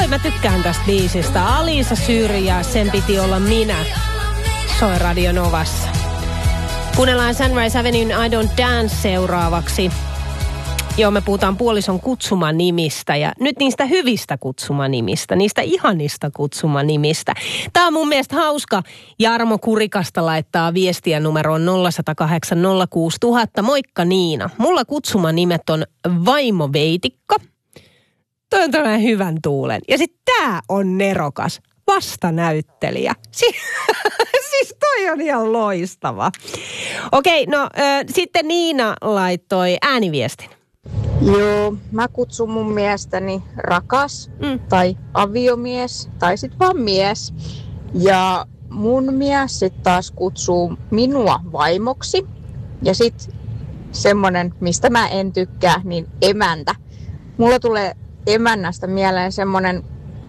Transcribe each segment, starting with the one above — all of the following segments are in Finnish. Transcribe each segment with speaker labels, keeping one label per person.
Speaker 1: Oi, mä tykkään tästä biisistä. Alisa Syrjä, sen piti olla minä. Soi Radio Novassa. Kuunnellaan Sunrise Avenuen I Don't Dance seuraavaksi. Joo, me puhutaan puolison kutsumanimistä ja nyt niistä hyvistä kutsumanimistä, niistä ihanista kutsumanimistä. Tämä on mun mielestä hauska. Jarmo Kurikasta laittaa viestiä numeroon 0108 06000. Moikka Niina. Mulla kutsumanimet on Vaimo Veitikka. Toi on tämmöinen hyvän tuulen. Ja sitten tää on nerokas. Vastanäyttelijä. Siis toi on ihan loistava. Okei, no sitten Niina laittoi ääniviestin.
Speaker 2: Joo, mä kutsun mun miestäni rakas tai aviomies tai sit vaan mies. Ja mun mies sit taas kutsuu minua vaimoksi. Ja sit semmonen, mistä mä en tykkää, niin emäntä. Mulla tulee emännästä mieleen semmonen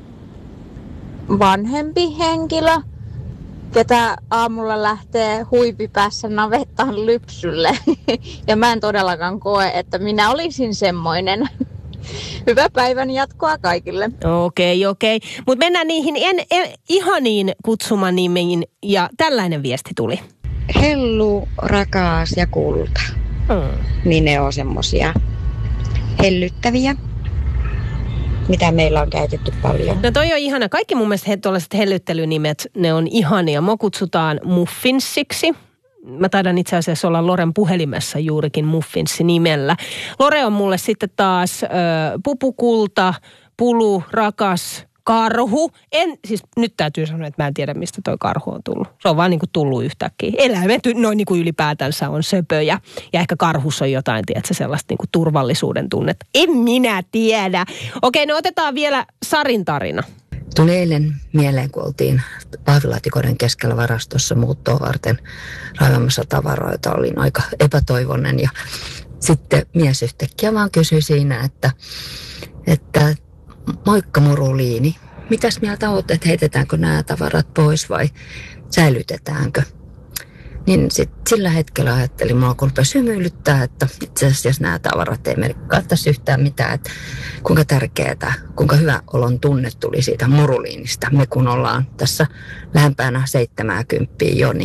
Speaker 2: vanhempi henkilö, ketä aamulla lähtee huipipäässä navettaan lypsylle. Ja mä en todellakaan koe, että minä olisin semmoinen. Hyvää päivän jatkoa kaikille.
Speaker 1: Okei. Mutta mennään niihin ihaniin kutsumanimiin ja tällainen viesti tuli.
Speaker 3: Hellu, rakas ja kulta. Niin ne on semmosia hellyttäviä, mitä meillä on käytetty paljon.
Speaker 1: No toi on ihana. Kaikki mun mielestä tuollaiset hellyttelynimet, ne on ihania. Mua kutsutaan Muffinsiksi. Mä taidan itse asiassa olla Loren puhelimessa juurikin Muffinsi nimellä. Lore on mulle sitten taas pupukulta, pulu, rakas, karhu. Siis nyt täytyy sanoa, että mä en tiedä, mistä toi karhu on tullut. Se on vaan niin kuin tullut yhtäkkiä. Eläimet noin niin kuin ylipäätänsä on söpöjä. Ja ehkä karhussa on jotain, tiedätkö, sellaista niin kuin turvallisuuden tunnetta. En minä tiedä. Okei, no otetaan vielä Sarin tarina.
Speaker 4: Tuli eilen mieleen, kun oltiin pahvilaatikoiden keskellä varastossa muuttoa varten raivamassa tavaroita. Olin aika epätoivoinen ja sitten mies yhtäkkiä vaan kysyi siinä, että moikka Muruliini, mitäs mieltä olet, että heitetäänkö nämä tavarat pois vai säilytetäänkö? Niin sitten sillä hetkellä ajattelin, mua kun rupesi hymyilyttää, että itse asiassa nämä tavarat ei merkkaisi yhtään mitään, että kuinka tärkeää, kuinka hyvä olon tunne tuli siitä Muruliinista. Me kun ollaan tässä lähempänä 70 jo,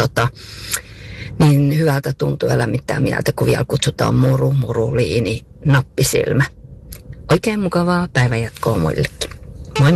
Speaker 4: niin hyvältä tuntuu elämittää mieltä, kun vielä kutsutaan Muruliini, nappisilmä. Oikein mukavaa päivänjatkoa muillekin.